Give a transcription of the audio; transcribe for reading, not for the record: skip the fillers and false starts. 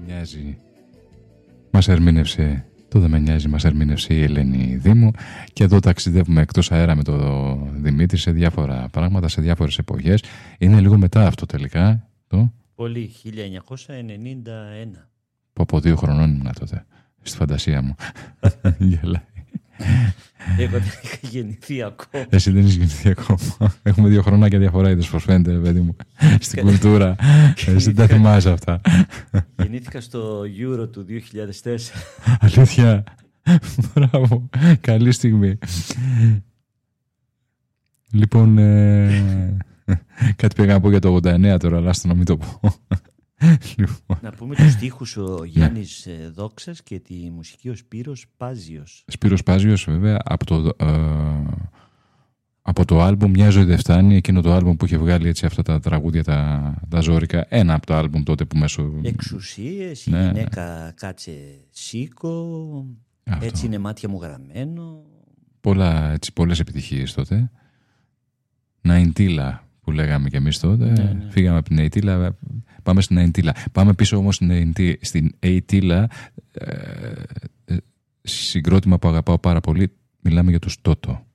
νοιάζει. Μας ερμήνευσε το «Δεν με νοιάζει», μας ερμήνευσε η Ελένη Δήμου. Και εδώ ταξιδεύουμε εκτός αέρα με τον Δημήτρη σε διάφορα πράγματα, σε διάφορες εποχές. Είναι λίγο μετά αυτό τελικά. Πολύ, 1991. Από 2 χρονών ήμουν τότε, στη φαντασία μου. Γελάει. Εγώ δεν είχα γεννηθεί ακόμα. Εσύ δεν είσαι γεννηθεί ακόμα. Έχουμε 2 χρονάκια διαφορά, είδες πως φαίνεται, παιδί μου, στην κουλτούρα. Εσύ δεν θυμάσαι αυτά. Γεννήθηκα στο Euro του 2004. Αλήθεια. Μπράβο. Καλή στιγμή. Λοιπόν, κάτι πήγα να πω για το 89 τώρα, αλλά να μην το πω. Λοιπόν. Να πούμε τους στίχους ο Γιάννης Δόξας και τη μουσική ο Σπύρος Πάζιος. Σπύρος Πάζιος, βέβαια, από το άλμπουμ «Μια ζωή δεν φτάνει», εκείνο το άλμπουμ που είχε βγάλει έτσι αυτά τα τραγούδια τα ζώρικα, ένα από τα άλμπουμ τότε που μέσω... Εξουσίες, η γυναίκα κάτσε σήκω, αυτό. Έτσι είναι μάτια μου γραμμένο. Πολλές επιτυχίες τότε. Ναϊντίλα που λέγαμε κι εμείς τότε. Ναι. Φύγαμε από την Ναϊντίλα, πάμε στην Ναϊντίλα. Πάμε πίσω όμως στην Ναϊντίλα, συγκρότημα που αγαπάω πάρα πολύ. Μιλάμε για τους Τότο.